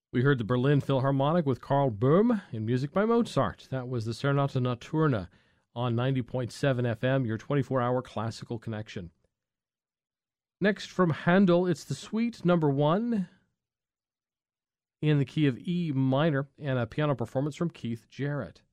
We heard the Berlin Philharmonic with Karl Böhm in music by Mozart. That was the Serenata Notturna on 90.7 FM, your 24-hour classical connection. Next from Handel, it's the Suite Number 1 in the key of E minor and a piano performance from Keith Jarrett.